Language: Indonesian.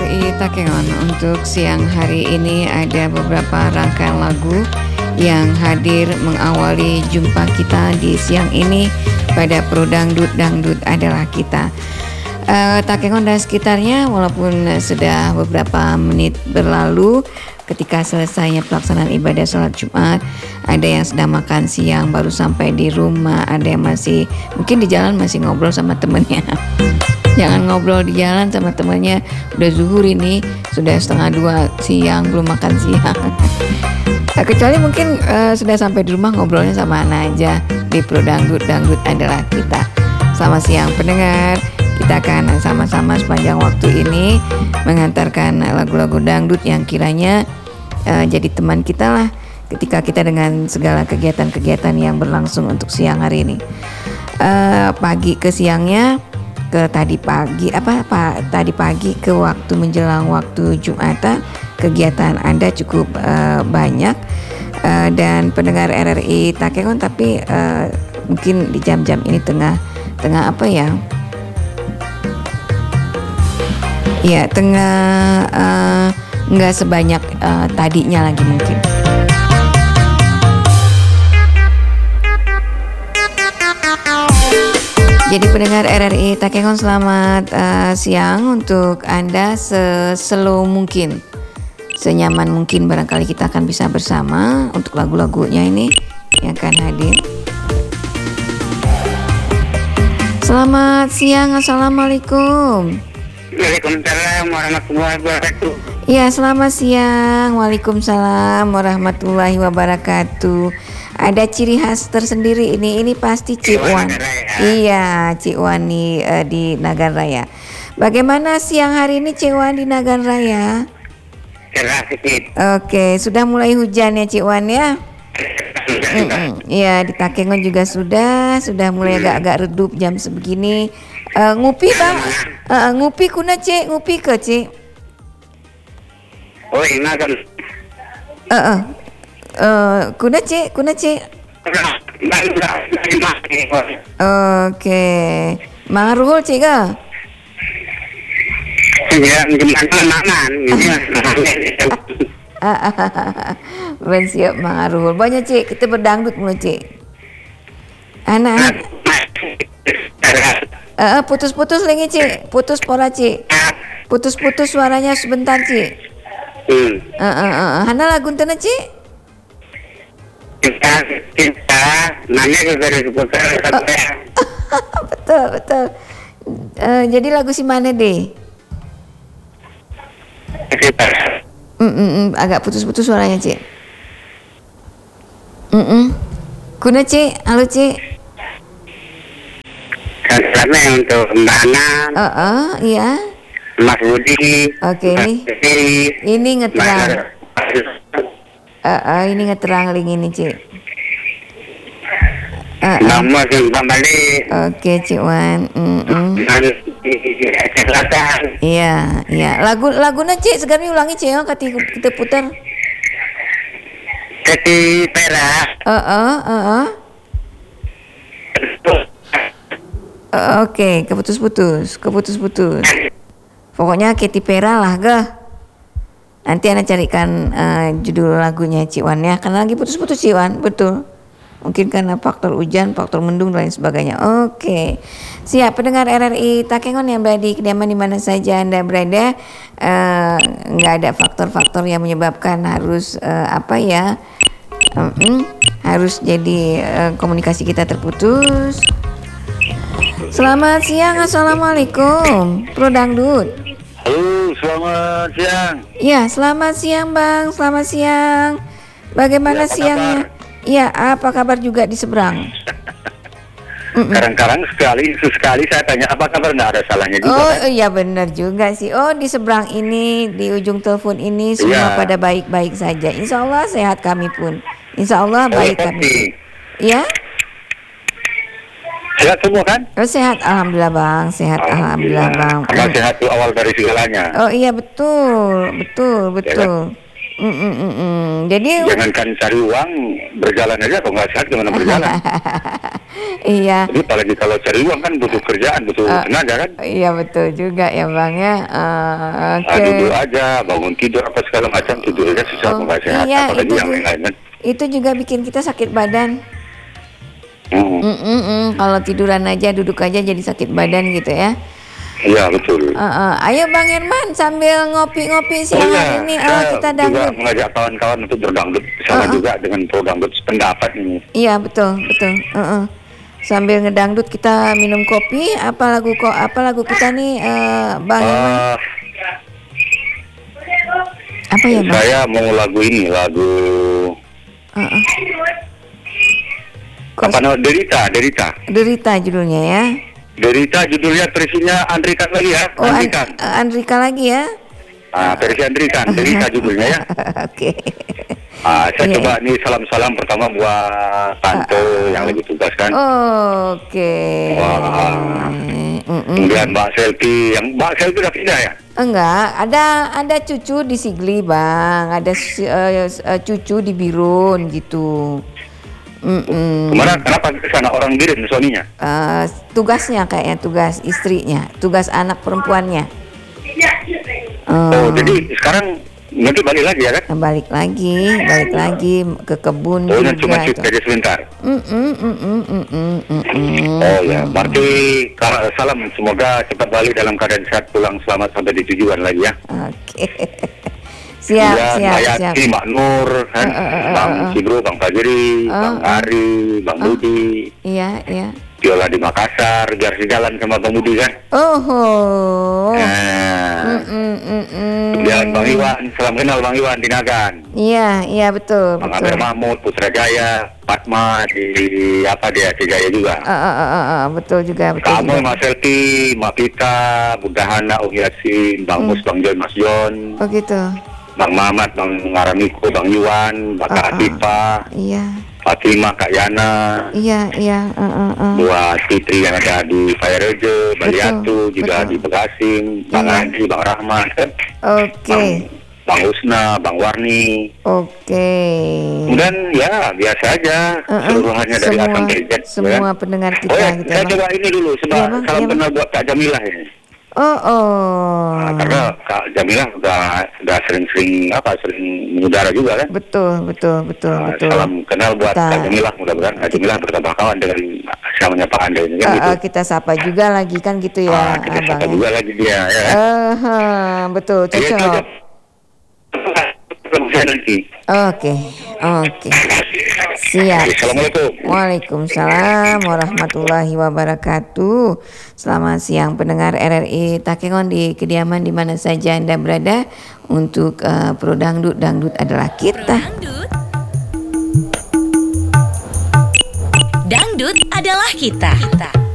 RRI Takengon, untuk siang hari ini ada beberapa rangkaian lagu yang hadir mengawali jumpa kita di siang ini pada Pro Dangdut Dangdut Adalah Kita. Takengon dan sekitarnya, walaupun sudah beberapa menit berlalu ketika selesainya pelaksanaan ibadah sholat Jumat, ada yang sedang makan siang baru sampai di rumah, ada yang masih mungkin di jalan masih ngobrol sama temennya. Jangan ngobrol di jalan sama temennya, udah zuhur ini, sudah 1:30 siang belum makan siang. Kecuali mungkin sudah sampai di rumah, ngobrolnya sama anak aja di Pro Dangdut Dangdut Adalah Kita. Selamat siang pendengar, kita akan sama-sama sepanjang waktu ini mengantarkan lagu-lagu dangdut yang kiranya jadi teman kita lah ketika kita dengan segala kegiatan-kegiatan yang berlangsung untuk siang hari ini. Pagi ke siangnya, ke tadi pagi ke waktu menjelang waktu Jumatan, kegiatan Anda cukup banyak, dan pendengar RRI Takengon, tapi mungkin di jam-jam ini tengah apa ya? Ya, tengah nggak sebanyak tadinya lagi mungkin. Jadi pendengar RRI Takengon, selamat siang untuk Anda, slow mungkin, senyaman mungkin barangkali kita akan bisa bersama untuk lagu-lagunya ini yang akan hadir. Selamat siang, Assalamualaikum. Waalaikumsalam warahmatullahi wabarakatuh. Ya, selamat siang. Waalaikumsalam warahmatullahi wabarakatuh. Ada ciri khas tersendiri ini pasti Cik Wan. Iya, Cik Wan di Nagan Raya. Bagaimana siang hari ini Cik Wan di Nagan Raya? Cerah sedikit. Oke, sudah mulai hujan ya Cik Wan ya? Iya, di Takengon juga sudah mulai agak-agak redup jam sebegini. Ngupi bang, ngupi kuna Cik, ngupi ke Cik? Oh, ini kan. Kuna Cik. Oke, Mangaruhul Cik ke? Ya, gimana? Ben siap Mangaruhul. Banyak Cik, kita berdangdut mulu Cik. Anak-anak. Putus-putus lagi Cik, putus pola Cik. Putus-putus suaranya sebentar Cik. Hana lagu tena Cik? Kita nanya juga dari seputar. Betul. Jadi lagu si mana deh? Agak putus-putus suaranya Cik. Kuna Cik, halo Cik. Karena untuk Mbak Ana. Iya. Mas Budi. Oke, ini ngeterang. Ini ngeterang link ini Cik. Nama kembali. Oke Cik Wan. Iya. Lagunya Cik, sekarang ulangi Cik, kita putar. Keti Perak. Oke, keputus-putus. Pokoknya Keti Pera lah gah. Nanti Ana carikan judul lagunya Cik Wan ya, karena lagi putus-putus Cik Wan, betul. Mungkin karena faktor hujan, faktor mendung dan lain sebagainya. Oke, siap pendengar RRI Takengon yang berada di kediaman di mana saja Anda berada. Nggak ada faktor-faktor yang menyebabkan harus harus jadi komunikasi kita terputus. Selamat siang, Assalamualaikum Pro Dangdut. Halo, selamat siang. Ya, selamat siang Bang, selamat siang. Bagaimana siangnya? Iya, apa kabar juga di seberang? Kadang-kadang sekali saya tanya apa kabar, nggak ada salahnya juga. Oh iya benar juga sih. Oh, di seberang ini, di ujung telepon ini semua pada baik-baik saja. Insya Allah sehat kami pun. Insya Allah baik kami pun. Ya? Sehat semua kan? Oh, sehat, alhamdulillah Bang. Sehat, alhamdulillah Bang. Karena sehat itu awal dari segalanya. Oh iya betul. Jadi Jangankan cari uang, berjalan aja kalau nggak sehat gimana berjalan. iya. Jadi apalagi kalau cari uang kan butuh kerjaan, butuh tenaga kan. Iya betul juga ya Bang ya. Oke. Duduk aja, bangun tidur apa segala macam, tidur aja susah Oh, nggak sehat. iya, Apalagi itu yang lain-lain kan. Itu juga bikin kita sakit badan. Hmm. Kalau tiduran aja, duduk aja jadi sakit badan gitu ya. Iya betul. Ayo Bang Herman sambil ngopi-ngopi siang hari ini saya kita juga dangdut. mengajak kawan-kawan untuk berdangdut sama juga dengan pro dangdut pendapat ini. Iya betul betul. Sambil ngedangdut kita minum kopi. Apa lagu kita nih Bang Herman? Apa ya Bang? Saya mau lagu ini, lagu apa namanya? Derita. Derita judulnya ya. Derita judulnya, versinya Andrikan lagi ya. Oh Andrika lagi ya. Versi Andrikan, Derita judulnya ya. Oke. Saya Iya, coba nih salam-salam pertama buat tante yang lagi tugas kan. Oke. Kemudian Mbak Selti udah pindah ya? Enggak, ada cucu di Sigli Bang, ada cucu di Birun gitu. Kemarin kenapa ke sana orang Biren suaminya? Tugasnya kayaknya, tugas istrinya, tugas anak perempuannya. Jadi sekarang nanti balik lagi ya kan? Balik lagi ke kebun Cuma juga. cuti aja sebentar. Ya, berarti salam, semoga cepat balik dalam keadaan sehat, pulang selamat sampai di tujuan lagi ya. Oke. Siap. Yati, Mbak Nur, kan? Bang Sidro, Bang Fajri, Bang Ari, Bang Budi. Iya. Viola di Makassar, biar sejalan sama Bang Budi kan. Kemudian Bang Iwan, salam kenal Bang Iwan di Nagan. Iya betul. Bang Amir Mahmud, Putrajaya, Fatma di Jaya juga. Betul juga. Kamu, Mas Selti, Mbak Pita, Budahana, Yasin, Bang Mus, Bang John, Mas John. Oh gitu. Bang Mamat, Bang Aramiko, Bang Iwan, Mbak Kak Atifa, Iya. Fatimah, Kak Yana, Iya. buat Fitri yang ada di Fairejo, Baliatu, juga di Begasim, Bang Andi, Bang Rahman, Oke. Bang Husna, Bang Warni. Oke. Kemudian ya biasa aja, seluruhannya dari A sampai Z. Semua pendengar kita gitu. Saya coba ini dulu, salam kenal buat Kak Jamilah ini. Karena Kak Jamilah udah sering mengudara juga kan. Betul. Salam kenal buat Kak Jamilah, mudah-mudahan Kak Jamilah bertambah kawan dengan namanya Pak Anda ini kan gitu. Kita sapa juga lagi kan gitu ya. Kita sapa juga lagi dia ya. Betul, cocok. Oke. Siap. Assalamualaikum. Waalaikumsalam warahmatullahi wabarakatuh. Selamat siang pendengar RRI Takengon di kediaman di mana saja Anda berada. Untuk Pro Dangdut adalah kita. Dangdut adalah kita.